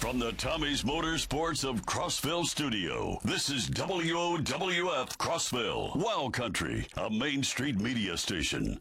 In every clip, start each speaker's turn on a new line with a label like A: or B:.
A: From the Tommy's Motorsports of Crossville studio, this is WOWF Crossville, Wild Country, a Main Street media station.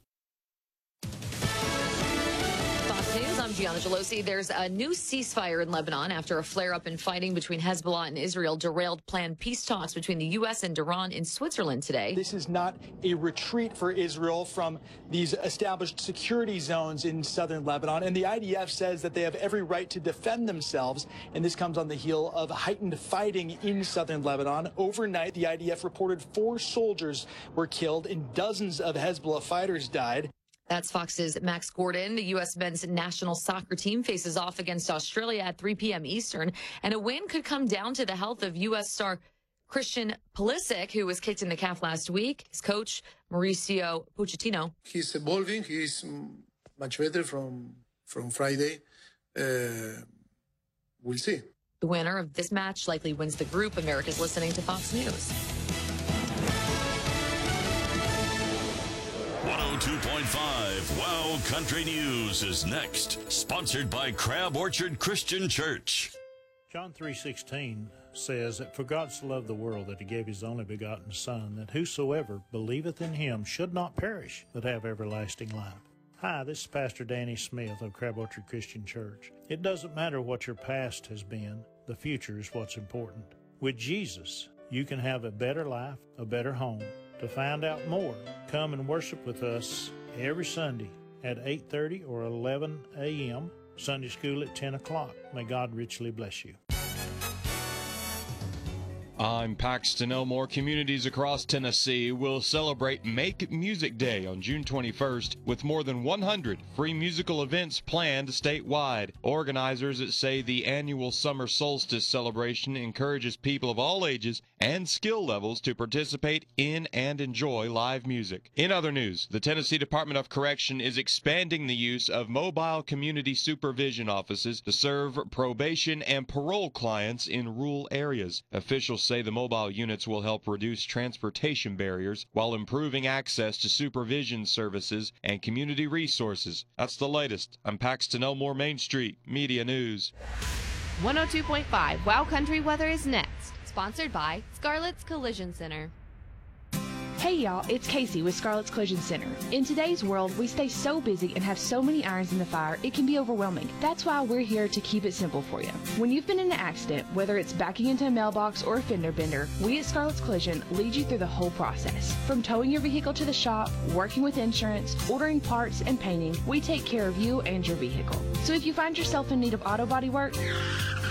B: Fox News, I'm Gianna Gelosi. There's a new ceasefire in Lebanon after a flare-up in fighting between Hezbollah and Israel derailed planned peace talks between the U.S. and Iran in Switzerland today.
C: This is not a retreat for Israel from these established security zones in southern Lebanon, and the IDF says that they have every right to defend themselves, and this comes on the heel of heightened fighting in southern Lebanon. Overnight, the IDF reported 4 soldiers were killed and dozens of Hezbollah fighters died.
B: That's Fox's Max Gordon. The U.S. men's national soccer team faces off against Australia at 3 p.m. Eastern, and a win could come down to the health of U.S. star Christian Pulisic, who was kicked in the calf last week. His coach, Mauricio Pochettino.
D: He's evolving. He's much better from Friday. We'll see.
B: The winner of this match likely wins the group. America's listening to Fox News.
A: 102.5 Wild Country News is next. Sponsored by Crab Orchard Christian Church.
E: John 3:16 says that for God so loved the world that he gave his only begotten Son, that whosoever believeth in him should not perish, but have everlasting life. Hi, this is Pastor Danny Smith of Crab Orchard Christian Church. It doesn't matter what your past has been, the future is what's important. With Jesus, you can have a better life, a better home. To find out more, come and worship with us every Sunday at 8:30 or 11 a.m., Sunday school at 10 o'clock. May God richly bless you.
F: I'm Paxton Elmore. Communities across Tennessee will celebrate Make Music Day on June 21st with more than 100 free musical events planned statewide. Organizers say the annual summer solstice celebration encourages people of all ages and skill levels to participate in and enjoy live music. In other news, the Tennessee Department of Correction is expanding the use of mobile community supervision offices to serve probation and parole clients in rural areas. Officials say the mobile units will help reduce transportation barriers while improving access to supervision services and community resources. That's the latest. I'm Paxton Elmore, Main Street Media News.
G: 102.5 Wild Country weather is next. Sponsored by Scarlett's Collision Center.
H: Hey y'all, it's Casey with Scarlett's Collision Center. In today's world, we stay so busy and have so many irons in the fire, it can be overwhelming. That's why we're here to keep it simple for you. When you've been in an accident, whether it's backing into a mailbox or a fender bender, we at Scarlett's Collision lead you through the whole process. From towing your vehicle to the shop, working with insurance, ordering parts, and painting, we take care of you and your vehicle. So if you find yourself in need of auto body work,